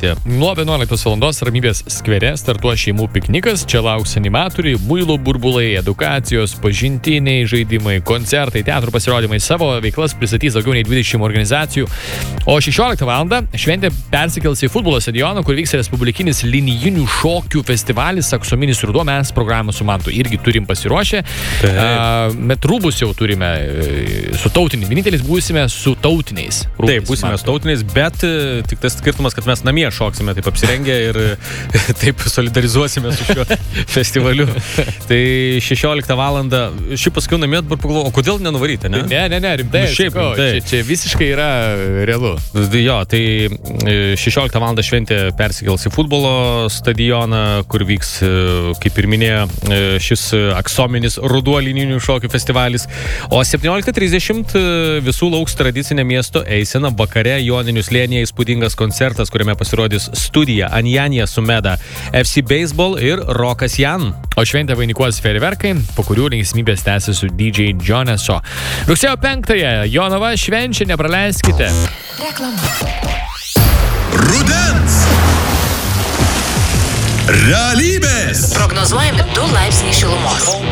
savaitėje. Nuo 11 valandos Ramybės skvere startuos šeimų piknikas, čia lauks animatoriai, muilo burbulai, edukacijos, pažintiniai žaidimai, koncertai, teatrų pasirodymai, savo veiklas pristatys daugiau nei 20 organizacijų. O 16 valandą šventė persikels į futbolo stadioną, kur vyks respublikinis linijinių šokių festivalis Aksominis ruduo. Mes programą su Mantu irgi turim pasiruošę. Bet rūbus jau turime su tautiniais. Vienintelis būsime su tautiniais rūbais. Taip, būsime su tautiniais, bet tik tas skirtumas, kad mes namie šoksime taip apsirengę ir taip solidarizuosime su šiuo festivaliu. Tai 16 valandą, šiaip paskui namie dabar pagalvoju, o kodėl nenuvaryti, ne? Ne, rimtai. Šiaip, čia visiškai yra realu. Jo, tai 16 valandą šventė persikels į futbolo stadioną, kur vyks, kaip ir minėjo, šis Aksominis ruduo linijinių šokių festivalis. O 17:30 visų lauks tradicinė miesto eisena vakare Joninių slėnyje įspūdingas koncertas, kuriame pasirodys Studija, Anjanija su Meda, FC Baseball ir Rokas Jan. O šventę vainikuos fejerverkai, po kurių linksmybės tęsis su DJ Joneso. Rugsėjo 5-ąją Jonava švenčia, nepraleiskite. Reklama. Rudens realybės. Prognozuojami 2 laipsniai šilumos.